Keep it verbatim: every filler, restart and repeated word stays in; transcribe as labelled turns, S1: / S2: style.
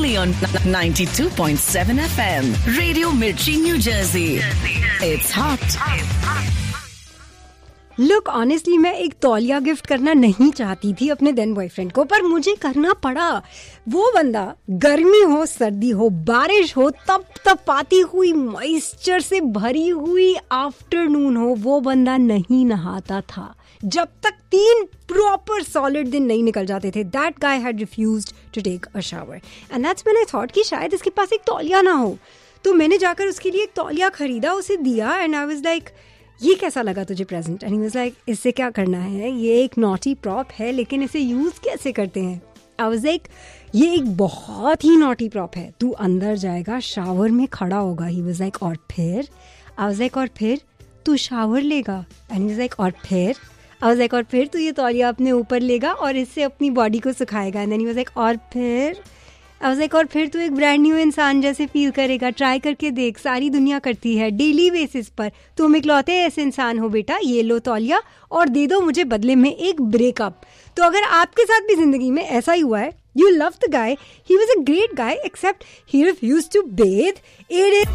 S1: only on ninety-two point seven F M. Radio Mirchi, New Jersey. It's hot.
S2: Look honestly मैं एक तौलिया gift करना नहीं चाहती थी अपने देन बॉयफ्रेंड को, पर मुझे करना पड़ा. वो बंदा गर्मी हो, सर्दी हो, बारिश हो, तप तपाती हुई मॉइस्चर से भरी हुई आफ्टरनून हो, वो बंदा नहीं नहाता था जब तक तीन प्रॉपर सॉलिड दिन नहीं निकल जाते थे. That guy had refused to take a shower and that's when I thought कि शायद इसके पास एक तौलिया ना हो. तो मैंने जाकर उसके लिए एक तौलिया खरीदा, उसे दिया एंड आई वाज लाइक, ये कैसा लगा तुझे present? And he was like, इससे क्या करना है, ये एक नॉटी प्रॉप है, लेकिन इसे यूज कैसे करते हैं? आई वाज लाइक, ये एक बहुत ही नॉटी प्रॉप है, तू अंदर जाएगा, शावर में खड़ा होगा. ही वाज लाइक, और फिर? आई वाज लाइक, और फिर तू शावर लेगा. एंड ही वाज लाइक, और फिर? आई वाज लाइक, और फिर तू ये तौलिया अपने ऊपर लेगा और इससे अपनी बॉडी को सुखाएगा. And then he was like, और फिर? आई वाज लाइक, और फिर तू एक ब्रांड न्यू इंसान जैसे फील करेगा. ट्राई करके देख, सारी दुनिया करती है डेली बेसिस पर. तुम इकलौते ऐसे इंसान हो बेटा, ये लो तौलिया और दे दो मुझे बदले में एक ब्रेकअप. तो अगर आपके साथ भी जिंदगी में ऐसा ही हुआ है, you love the guy, he was a great guy accept he refused to Beth, it